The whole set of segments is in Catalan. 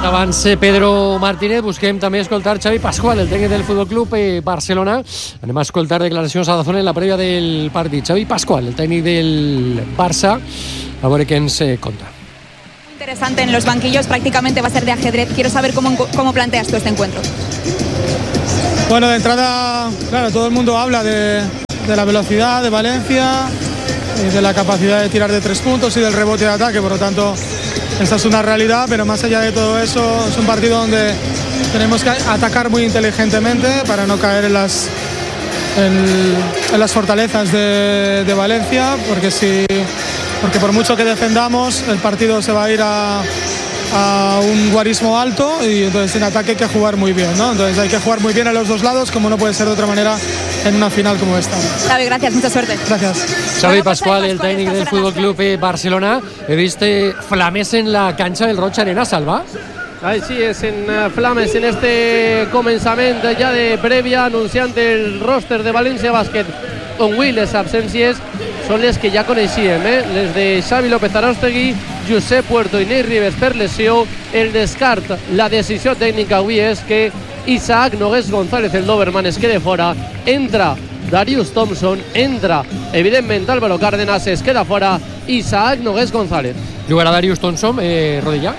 escoltat abans Pedro Martínez, busquem també escoltar Xavi Pascual, el tècnic del Futbol Club Barcelona. Anem a escoltar declaracions a Dazón en la prèvia del partit. Xavi Pascual, el tècnic del Barça, a veure què ens conta. Interesante en los banquillos, prácticamente va a ser de ajedrez. Quiero saber cómo planteas tú este encuentro. Bueno, de entrada, claro, todo el mundo habla de la velocidad de Valencia, de la capacidad de tirar de 3 puntos y del rebote de ataque, por lo tanto esta es una realidad, pero más allá de todo eso es un partido donde tenemos que atacar muy inteligentemente para no caer en las fortalezas de Valencia, porque por mucho que defendamos el partido se va a ir a un guarismo alto y entonces en ataque hay que jugar muy bien, ¿no? Entonces hay que jugar muy bien a los dos lados, como no puede ser de otra manera en una final como esta. Xavi, gracias, mucha suerte. Gracias. Xavi Pascual, el tècnic del Futbol Club Barcelona. He vist flames en la cancha del Roig Arena, Salva. Així és, en flames en este començament ja de prèvia, anunciant el roster de València Bàsquet, on avui les absències són les que ja coneixíem, les de Xavi López Arostegui, Josep Puerto i Ney Ribes per lesió. El descart, la decisió tècnica avui és que Isaac Nogués González, el Doberman, es quede fora. Entra Darius Thompson, entra evidentment Álvaro Cárdenas, es queda fora Isaac Nogués González. Jugarà Darius Thompson, Rodilla?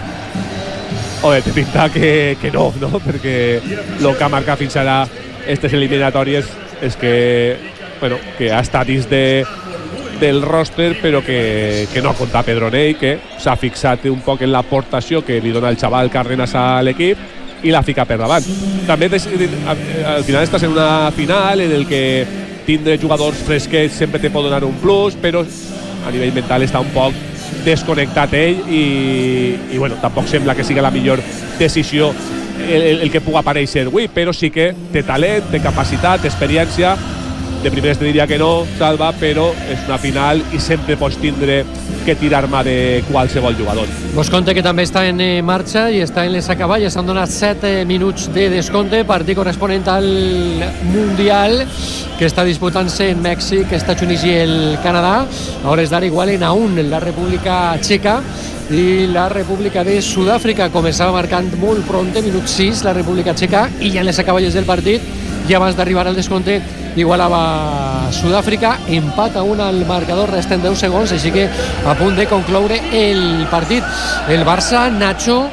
Home, té pinta que no, perquè el que ha marcat fins ara aquestes eliminatòries és que, bueno, que ha estat dins del roster, però que no ha comptat Pedro Ney, que s'ha fixat un poc en l'aportació que li dona el xaval Cárdenas a l'equip i la fica per davant. També al final estàs en una final en el que tindre jugadors fresquets sempre te pot donar un plus, però a nivell mental està un poc desconnectat ell i bueno, tampoc sembla que sigui la millor decisió el que pugui aparèixer avui, però sí que té talent, té capacitat, té experiència. De primeres te diria que no, Salva, però és una final i sempre pots tindre que tirar mà de qualsevol jugador. Vos conte que també està en marxa i està en les acaballes. S'han donat 7 minuts de descompte, partit corresponent al Mundial que està disputant-se en Mèxic, Estats Units i el Canadà. A hores d'ara igualen a 1 la República Txeca i la República de Sud-àfrica. Començava marcant molt pronte, minut 6, la República Txeca, i ja en les acaballes del partit, i abans d'arribar al descompte, igualava Sud-àfrica, empat a 1 al marcador, resten 10 segons, així que a punt de concloure el partit. El Barça, Nacho,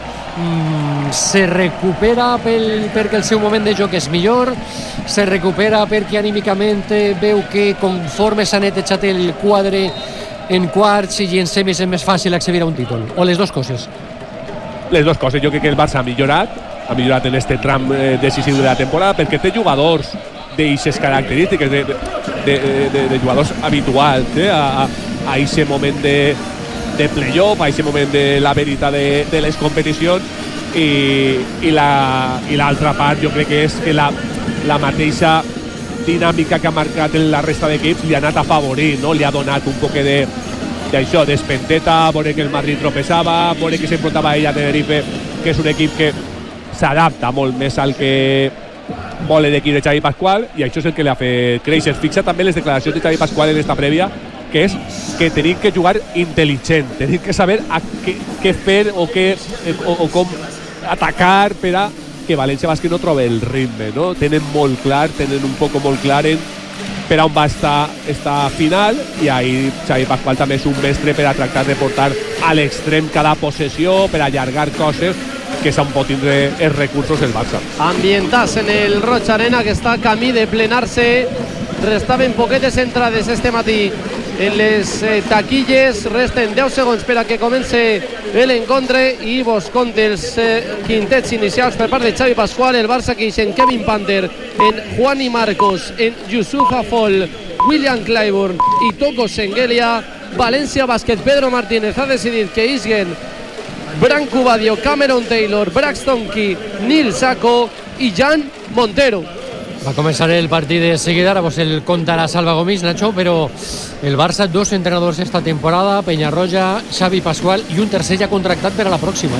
se recupera perquè el seu moment de joc és millor, se recupera perquè anímicament veu que conforme s'ha netejat el quadre en quarts i en semis és més fàcil accedir a un títol, o les dues coses? Les dues coses. Jo crec que el Barça ha millorat en este tram decisiu de la temporada perquè té jugadors d'eixes característiques de jugadors habituals a aquest moment de playoff, a aquest moment de la veritat de les competicions i l'altra part jo crec que és que la mateixa dinàmica que ha marcat en la resta d'equips li ha anat a favorir, no? Li ha donat un poc d'això, d'espenteta, veure que el Madrid tropezava, veure que s'enfrontava ell a Tenerife, que és un equip que s'adapta molt més al que vol l'equip de Xavi Pascual, i això és el que li ha fet créixer. Fixa també les declaracions de Xavi Pascual en esta prèvia, que és que tenim que jugar intel·ligent, tenim que saber què fer o com atacar per a que València Bàsquet no trobi el ritme, no? Tenen molt clar, tenen un poc molt clar per on va estar esta final, i ahir Xavi Pascual també és un mestre per a tractar de portar a l'extrem cada possessió, per allargar coses que s'han pot tindre els recursos del Barça. Ambientats en el Roig Arena, que està camí de plenar-se. Restaven poquetes entrades este matí en les taquilles, resten 10 segons per a que comence l'encontre i vos conte els quintets inicials per part de Xavi Pascual. El Barça que en Kevin Panther, en Juani Marcos, en Yusuf Afol, William Clyburn i Toko Sengelia. València Bàsquet, Pedro Martínez ha decidit que isguen Branco Badio, Cameron Taylor, Braxton Key, Nil Sacco i Jan Montero. Va començar el partit de seguida, ara vos el contarà Salva Gomis, Nacho, però el Barça, 2 entrenadors esta temporada, Peñarroya, Xavi Pascual i un tercer ja contractat per a la pròxima,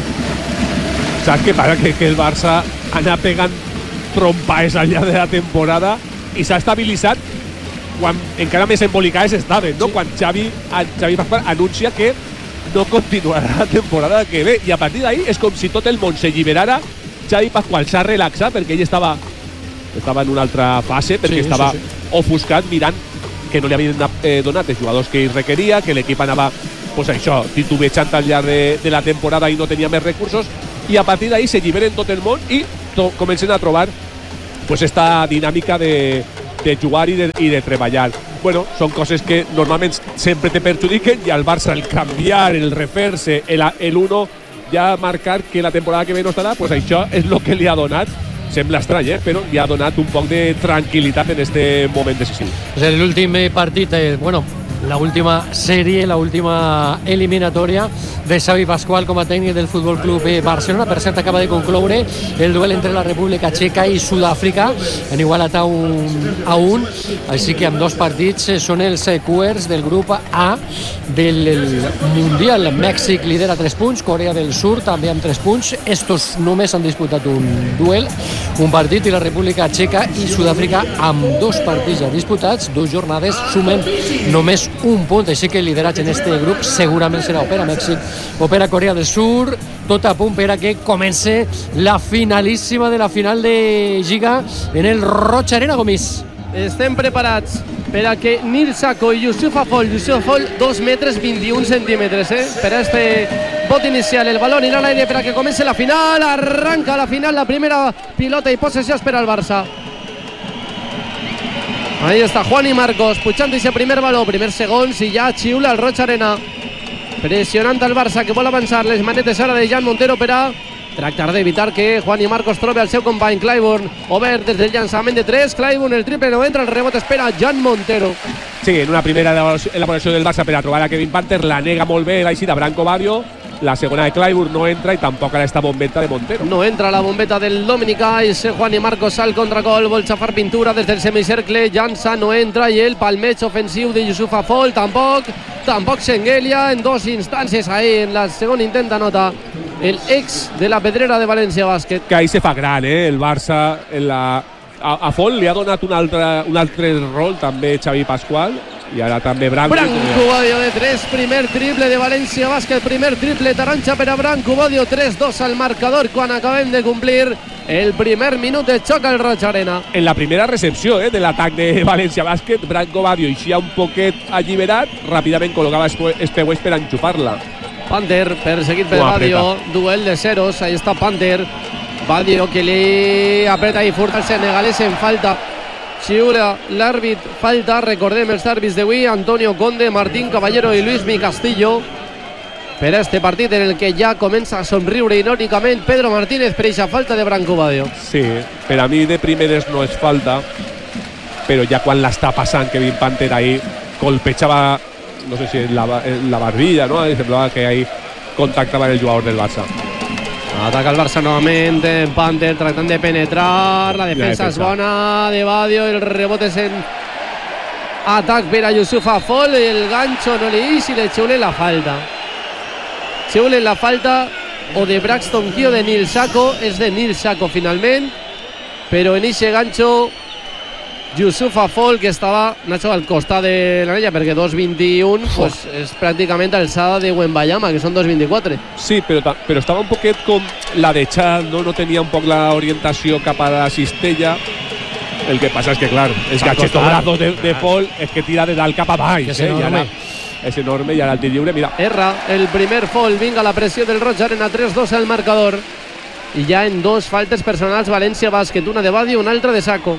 Saps què passa? Que el Barça ha anat pegant trompades al llarg de la temporada i s'ha estabilitzat quan encara més embolicades estaven, no? Sí. Quan Xavi Pascual anuncia que no continuarà la temporada que ve. I a partir d'ahí és com si tot el món s'alliberara. Xavi Pascual s'ha relaxat perquè ell estava en una altra fase, perquè estava ofuscat mirant que no li havien donat els jugadors que ell requeria, que l'equip anava pues això, titubejant al llarg de la temporada i no tenia més recursos, i a partir d'ahí s'alliberen tot el món i comencen a trobar pues esta dinàmica de jugar i de treballar. Bueno, són coses que normalment sempre te perjudiquen, i al Barça el canviar, el refer-se, el uno ja marcar que la temporada que ve no estarà, pues això és el que li ha donat. Sembla estrany, però li ha donat un poc de tranquil·litat en este moment decisiu. És l'últim partit, la última sèrie, la última eliminatòria de Xavi Pascual com a tècnic del Futbol Club Barcelona. Per cert, acaba de concloure el duel entre la República Txeca i Sud-àfrica, en igualat a 1-1, així que amb dos partits són els quarts del grup A del Mundial. Mèxic lidera 3 punts, Corea del Sur també amb 3 punts. Estos només han disputat un duel, un partit, i la República Txeca i Sud-àfrica amb 2 partits ja disputats, 2 jornades, sumen només un punt, així que el lideratge en este grup segurament serà o per a Mèxic o per a Corea del Sur. Tot a punt per a que comence la finalíssima de la final de Lliga en el Roig Arena, Gomis. Estem preparats per a que Nil Sako i Youssoufa Fall 2 metres 21 centímetres per a este bot inicial. El balón irà a l'aire per a que comence la final. Arranca la final, la primera pilota i possessió per al Barça. Ahí está Juan y Marcos pujant ese primer baló, primer segons, i ja xiula el Roig Arena, pressionant el Barça, que vol avançar. Les manetes ara de Jan Montero per a tractar d'evitar que Juan y Marcos trobi al seu company Clyburn. Obert des del llançament de 3, Clyburn, el triple no entra, el rebot espera Jan Montero. Sí, en una primera elaboració del Barça per a trobar a Kevin Panther, la nega molt bé l'eixida Branco Badio. La segona de Clyburn no entra, i tampoc ara esta bombeta de Montero. No entra la bombeta del dominicà, i Juan y Marcos al contragol, vol xafar pintura des del semicercle, llança, no entra, i el palmeig ofensiu de Youssoufa Fall tampoc Shengelia. En 2 instàncies ahí, en la segona intent anota el ex de la Pedrera de València Bàsquet. Que ahí se fa gran, el Barça a Fall li ha donat un altre rol també Xavi Pascual, i ara també Branco Badio de 3, primer triple de València Bàsquet, primer triple taronja per a Branco Badio, 3-2 al marcador quan acabem de complir el primer minut de xoc al Roig Arena. En la primera recepció de l'atac de València Bàsquet, Branco Badio eixia un poquet alliberat, ràpidament col·locava espeues per enxufar-la. Panther perseguit per Badio, duel de ceros, ahí està Panther, Badio que li apreta i furta el senegalès en falta. Xiula l'àrbit, falta, recordem els àrbits d'avui, Antonio Conde, Martín Caballero i Luis Mi Castillo, per a este partit en el que ja comença a somriure irònicament Pedro Martínez per aquesta falta de Branco Badio. Sí, per a mi de primeres no és falta, però ja quan l'està passant Kevin Panther ahí colpejava, no sé si en la barbilla, no? Semblava que ahí contactava el jugador del Barça. Ataca el Barça novament, Panther tractant de penetrar, la defensa és bona de Badio, el rebot és en atac per a Youssoufa Fall, el gancho no li ix i le xiulen la falta. Xiulen la falta o de Braxton Key o de Nil Sako, és de Nil Sako finalment, però en eixe gancho Youssoufa Fall, que estava Nacho al costat de l'anella, perquè 2.21 pues, és pràcticament alçada de Wembayama, que són 2.24. Sí, però estava un poquet com la de Chan, no tenia un poc l'orientació cap a la cistella. El que passa és que, clar, els gachetobrazo de Fall és que tira de dalt cap a baix. És enorme, i ara el tir lliure, mira. Erra el primer Fall, vinga la pressió del Roig Arena, 3-2 al marcador. I ja en 2 faltes personals València Bàsquet, una de Badio, una altra de Sako.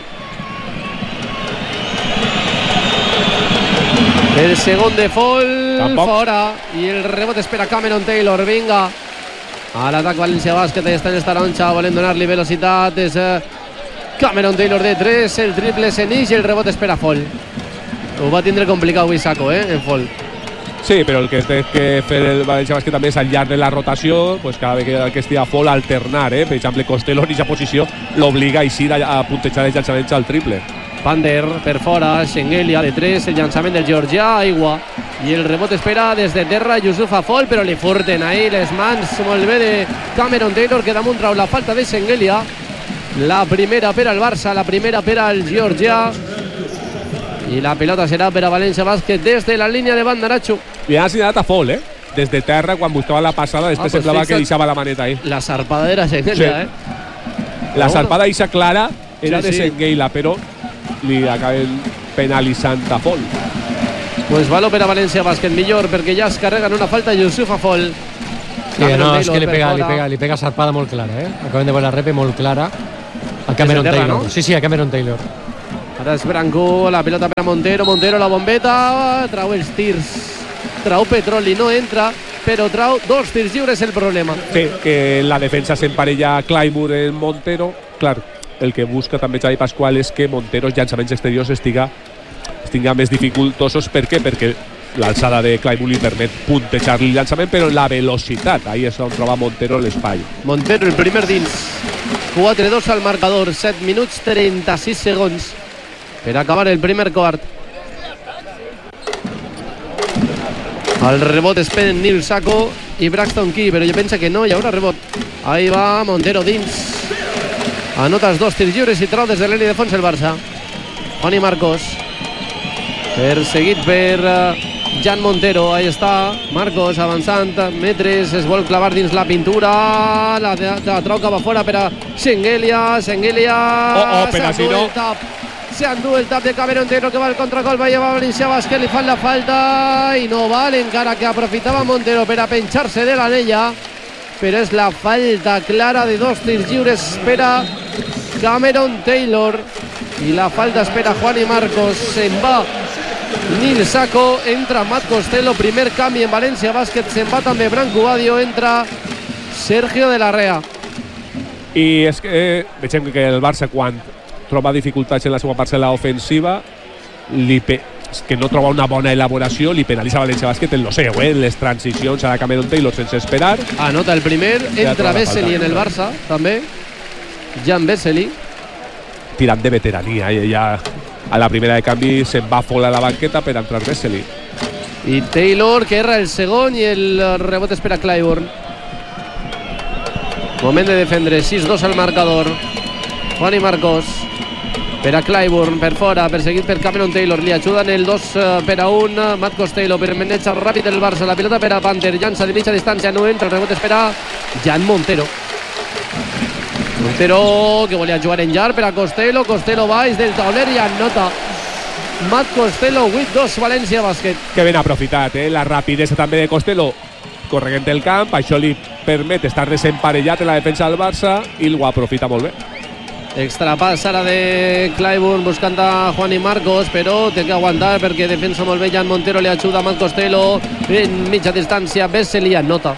El segon de Fall, fora, i el rebot espera Cameron Taylor, vinga. A l'atac València Bàsquet, ahí està en esta taronja, volen donar-li velocitat, és Cameron Taylor de 3, el triple s'enix i el rebot espera Fall. Ho va tindre complicat avui Sako, en Fall. Sí, però el que té que fer el València Bàsquet també és al llarg de la rotació, pues cada vegada que estigui a Fall alternar, per exemple, Costello en aquesta posició l'obliga a eixir a puntejar els llançaments al triple. Panther per fora, Shengelia de 3, el llançament del Georgià, aigua, i el rebot espera des de terra Youssoufa Fall, però li furten ahí les mans molt bé de Cameron Taylor, que damunt trau la falta de Shengelia. La primera per al Barça, la primera per al Georgià, i la pilota serà per a València Bàsquet des de la línia de banda, Nacho. Li ha assenyalat a Fall, des de terra quan buscava la passada, després semblava que deixava la maneta ahí. La zarpada era Senguelia, La zarpada eixa clara era de sí. Sengueila, però li acaben penalitzant a Fol. Pues valor per a València Bàsquet, millor, perquè ja es carreguen una falta Yusuf a Fol. Sí, no, és que li pega zarpada molt clara, Acaben de veure la repe molt clara a Cameron terra, Taylor. ¿no? Sí, a Cameron Taylor. Ara és Branco, la pilota per a Montero, la bombeta, trau els tirs, trau Petroli, no entra, però trau 2 tirs lliures, el problema. Sí, que la defensa s'emparella Claymore en Montero. Clar, el que busca també Xavi Pascual és que Montero, els llançaments exteriors estigui més dificultosos. Per què? Perquè l'alçada de Claymore li permet puntejar el llançament, però la velocitat, ahí és on troba Montero l'espai. Montero, el primer dins, 4-2 al marcador, 7 minuts 36 segons per acabar el primer quart. El rebot es pren Nil Sacco i Braxton Key, però jo penso que no hi haurà rebot. Ahí va Montero dins, anota els 2 tirs lliures i trau des de l'línia de fons el Barça. Juani Marcos, perseguit per Jan Montero. Ahí està Marcos avançant metres, es vol clavar dins la pintura, la trau cap a fora per a Senguelia. Però si no se endú el tap de Cameron Taylor, que va al contragol, va llevar València Bàsquet, li fan la falta i no val, encara que aprofitava Montero per a penjar-se de l'anella, però és la falta clara de 2 tirs lliures per a Cameron Taylor i la falta espera Juani Marcos. Se'n va Nil Sacco, entra Matt Costello, primer canvi en València Bàsquet, se'n va també Branco Badio, entra Sergio de la Rea. I és que veiem que el Barça, quan troba dificultats en la seva parcel·la ofensiva, que no troba una bona elaboració, li penalitza València Bàsquet en lo seu, les transicions a la Cameron Taylor sense esperar. Anota el primer, entra Vesely en el Barça també, Jan Vesely, tirant de veterania, i ja a la primera de canvi se'n va Fol a la banqueta per entrar Vesely. I Taylor, que erra el segon, i el rebot és per a Clyburn. Moment de defendre, 6-2 al marcador. Juani Marcos per a Clyburn, per fora, perseguit per Cameron Taylor, li ajuden el 2-1 Matt Costello, per maneig ràpid el Barça, la pilota per a Panther, llança de mitja distància, no entra, el rebot és per a Jan Montero, que volia jugar en llarg per a Costello baix del tauler i anota Matt Costello, 8-2 València Bàsquet. Que ben aprofitat, la rapidesa també de Costello corregent el camp, això li permet estar desemparellat en la defensa del Barça i ho aprofita molt bé. Extrapàs ara de Clyburn buscant a Juani Marcos, però té que aguantar perquè defensa molt bé Jan Montero, li ajuda a Matt Costello en mitja distància, Vesely anota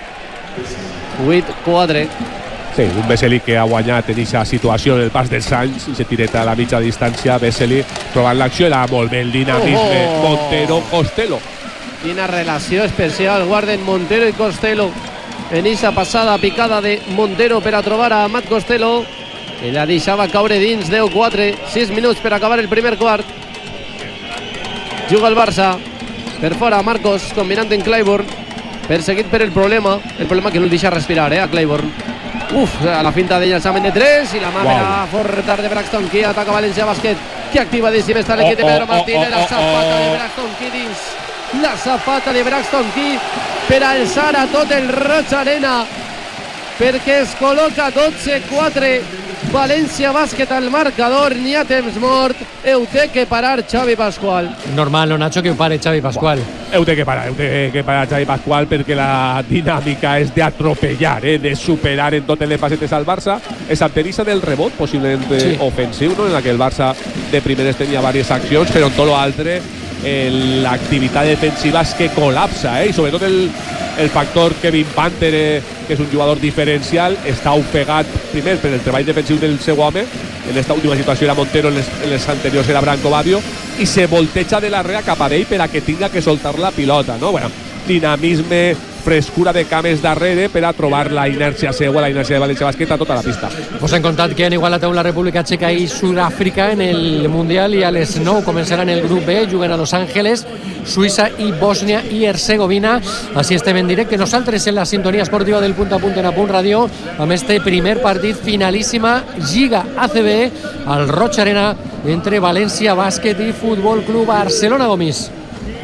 8-4. Sí, un Vesely que ha guanyat en aquesta situació en el pas dels anys i se tireta a la mitja distància. Vesely trobant l'acció, era molt bé el dinamisme. Montero-Costello. Quina relació especial guarden Montero i Costello en aquesta passada picada de Montero per a trobar a Matt Costello, i la deixava caure dins. 10-4, 6 minuts per acabar el primer quart. Juga el Barça per fora, Marcos combinant en Clyburn, perseguit per el problema que no el deixa respirar a Clyburn. A la finta de llançament de 3 i la mà per a Fortar de Braxton Key, ataca València Bàsquet, que activadíssim està l'equip de Pedro Martínez, la safata de Braxton Key dins, la safata de Braxton Key per alçar a tot el Roig Arena, perquè es col·loca 12-4 València Bàsquet al marcador, n'hi ha temps mort, heu té que parar Xavi Pascual. Normal, no, Nacho, que ho pare Xavi Pascual. Heu té que parar Xavi Pascual, perquè la dinàmica és d'atropellar, de superar en totes les facetes al Barça. És alterissa del rebot, possiblement ofensiu, no? En la que el Barça de primeres tenia diverses accions, però en tot l'altre l'activitat defensiva és que col·lapsa, i sobretot el factor Kevin Panther, que és un jugador diferencial, està ofegat primer per el treball defensiu del seu home, en esta última situació era Montero, en les anteriors era Branco Badio, i se volteja de la rea cap a ell per a que tinga que soltar la pilota, no? Bueno, dinamisme, frescura de cames darrere per a trobar la inèrcia seua, la inèrcia de València Bàsquet a tota la pista. Us hem contat que han igualat la República Txeca i Sud-àfrica en el Mundial, i a les 9 començaran el grup B, juguen a Los Ángeles, Suïssa i Bòsnia i Hercegovina. Així estem en directe nosaltres en la sintonia esportiva del Punt a Punt en Apunt Ràdio, amb este primer partit finalíssima Lliga ACB al Roig Arena entre València Bàsquet i Futbol Club Barcelona. Gomis.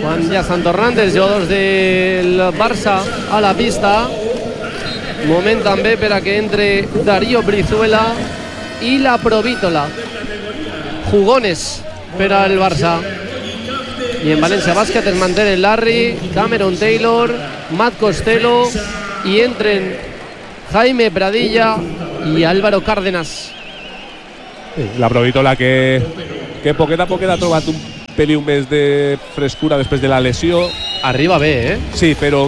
quan ja estan tornant els jugadors del Barça a la pista. Moment també per a que entre Darío Brizuela i la Provítola. Jugones per al Barça. I en València Bàsquet es manté el Larry, Cameron Taylor, Matt Costello, i entren Jaime Pradilla i Álvaro Cárdenas. La Provítola que poquet a poquet ha trobat un peliu més de frescura després de la lesió. Arriba bé, Sí, però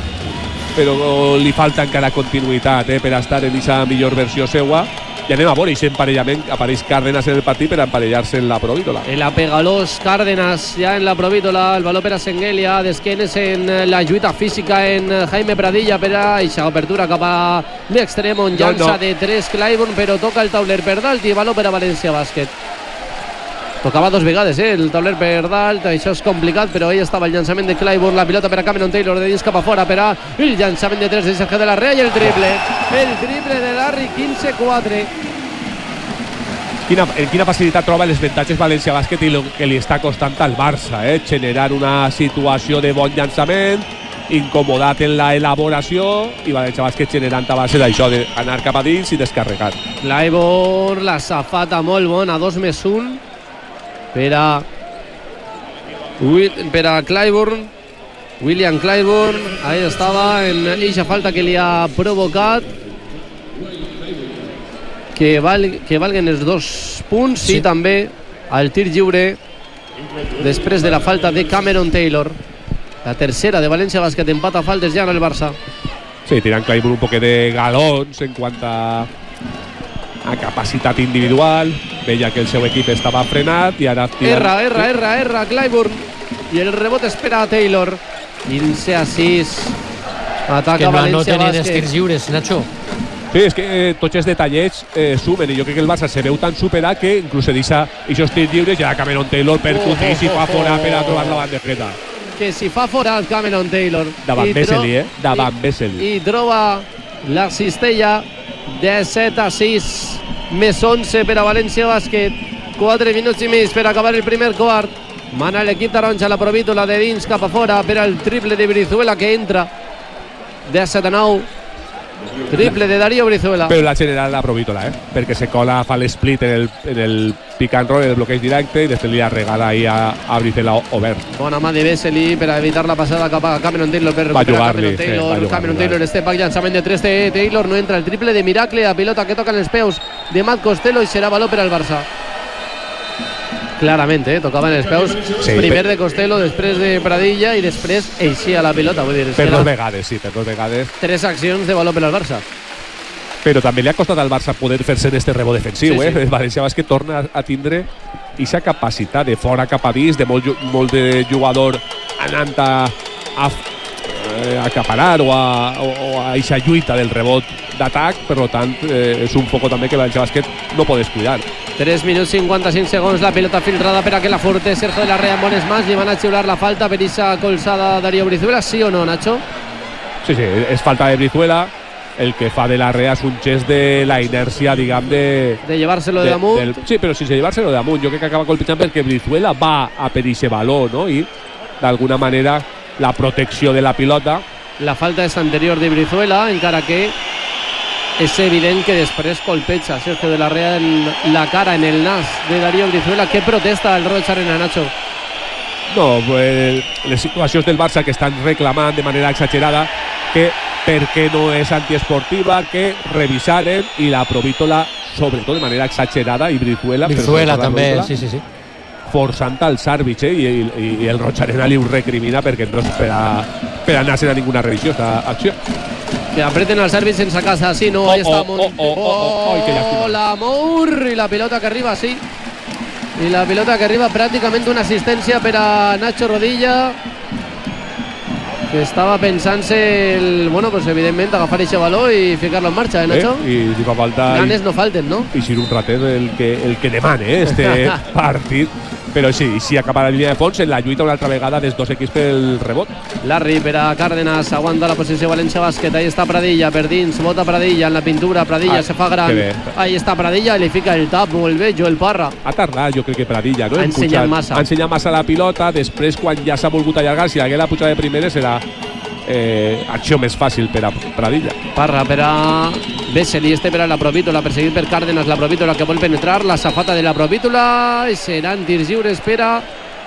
li falta encara continuïtat per estar en aquesta millor versió seua. I anem a veure aquest emparellament. Apareix Cárdenas en el partit per emparellar-se en la Provítola. El apegalós Cárdenas ja en la Provítola, el valor per a Sengelia, d'esquenes en la lluita física en Jaime Pradilla per a eixa obertura cap a l'extrem on llança de 3 Clyburn, però toca el tauler per dalt i valor per a València Bàsquet. Tocava dos vegades, el tauler per dalt, això és complicat, però ahí estava el llançament de Clyburn, la pilota per a Cameron Taylor, de dins cap a fora, per a el llançament de 3 de Sergio de la Rea i el triple de Larry, 15-4. Quina facilitat troba els avantatges València Bàsquet i el que li està costant al Barça, generar una situació de bon llançament, incomodat en la elaboració, i València Bàsquet generant a base d'això, d'anar cap a dins i descarregar. Clyburn, la safata molt bona, 2+1 per a Clyburn, William Clyburn. Ahí estava en eixa falta que li ha provocat, que valguen els 2 punts, sí. I també al tir lliure després de la falta de Cameron Taylor. La tercera de València Bàsquet, empata faltes ja en el Barça. Sí, tirant Clyburn un poquet de galons en quant a capacitat individual. Veia que el seu equip estava frenat i ara erra Clyburn, i el rebot espera a Taylor. 15-6. Ataca que València no tenien Bàsquet. estirs lliures, Nacho. Sí, és que tots els detallets sumen, i jo crec que el Barça se veu tan superat que inclús deixa aquests tirs lliures i ara Cameron Taylor percutís i fa fora per a trobar la bandejeta. Que si fa fora el Cameron Taylor davant Vesely, davant Vesely, i troba la cistella. 17-6, més 11 per a València Bàsquet. 4 minuts i mig per acabar el primer quart. Mana l'equip taronja, la Provítola de dins cap a fora per al triple de Brizuela que entra. 17-9, triple de Darío Brizuela. Però la general la Provítola, perquè se cola, fa l'split en el pick and roll, en el bloqueig directe, i després li regala ahí a Brizuela obert. Bona mà de Vesely per a evitar la passada cap a Cameron Taylor, per recuperar Cameron Taylor, step back, llançament de 3 de Taylor, no entra el triple de Miracle, la pilota que toca en els peus de Matt Costello i serà valor per al Barça. Clarament, tocava en els peus, sí, primer de Costello, després de Pradilla i després eixia la pilota. Vull dir, per 2 vegades, sí, per 2 vegades. 3 accions de valor per al Barça. Però també li ha costat al Barça poder fer-se en este rebot defensiu, sí. El València Bàsquet torna a tindre aquesta capacitat de fora cap a dins, de molt de jugador anant a acaparar o a aquesta lluita del rebot d'atac, per tant és un poc també que el València Bàsquet no pot descuidar. 3 minuts 55 segons, la pilota filtrada per a que la forte Sergio de la Rea en bones mans, li van a xiular la falta per aquesta colzada Darío Brizuela, sí o no, Nacho? Sí, és falta de Brizuela. El que fa de la Rea és un gest de la inèrcia, diguem, de llevar-se-lo de damunt. Sí, però sense llevar-se-lo de damunt. Jo crec que acaba colpejant perquè Brizuela va a per ese valor, no? I d'alguna manera la protecció de la pilota. La falta és anterior de Brizuela, encara que és evident que després colpeja Sergio de la Rea en la cara, en el nas de Darío Brizuela. Què protesta el Roig Arena, Nacho? No, pues, les situacions del Barça que estan reclamant de manera exagerada que perquè no és antiesportiva, que revisaren, i la Provítola, sobretot de manera exagerada, i Brizuela també, sí. Forçant als àrbits, i el Roig Arena li ho recrimina perquè no és per anar-se'n a ninguna revisió esta acció. Que apreten els àrbits sense casa, sí, no, ahí està la Mour, i la pilota que arriba, sí. I la pilota que arriba pràcticament una assistència per a Nacho Rodilla, que estava pensant-se pues evidentment agafar aquest valor i ficar-lo en marxa, Nacho? I si fa falta... Ganes no falten, no? I si un ratet el que demane este partit, però sí acaba la línia de fons en la lluita una altra vegada dels dos equips pel rebot. Larry per a Cárdenas, aguanta la posició València Bàsquet, ahí està Pradilla per dins, bota Pradilla en la pintura, Pradilla se fa gran, ahí està Pradilla i li fica el tap, molt bé Joel Parra. Ha tardat jo crec que Pradilla, no? Ha ensenyat massa la pilota, després quan ja s'ha volgut allargar, si hagués la pujada de primeres serà acció més fàcil per a Pradilla. Parra per a Vesely, per a la Provítola, perseguit per Cárdenas, la Provítola que vol penetrar, la safata de la Provítola, i seran tirs lliures per a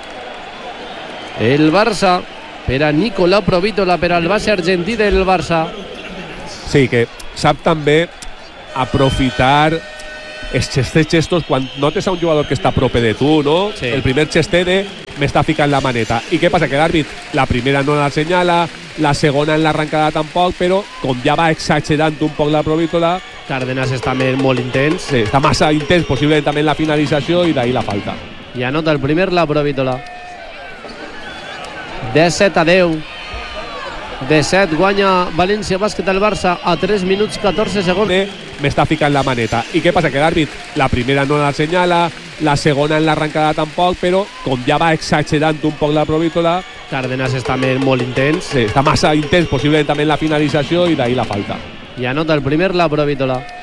el Barça, per a Nicolò Provítola, per al base argentí del Barça. Sí, que sap també aprofitar els gestos quan notes a un jugador que està a prop de tu, no? Sí. El primer gestede m'està ficant la maneta. I què passa? Que l'àrbit la primera no la senyala, la segona en l'arrencada tampoc, però com ja va exagerant un poc la Provítola, Cárdenas està molt intens. Sí, està massa intens, possiblement també en la finalització, i d'ahir la falta. I anota el primer la Provítola. 17-10. 17 guanya València Bàsquet al Barça a 3 minuts 14 segons. M'està ficant la maneta. I què passa? Que l'àrbit la primera no la senyala, la segona en l'arrencada tampoc, però com ja va exagerant un poc la Provítola, Cárdenas està molt intens. Sí, està massa intens, possiblement també en la finalització, i d'ahir la falta. I anota el primer la Provítola.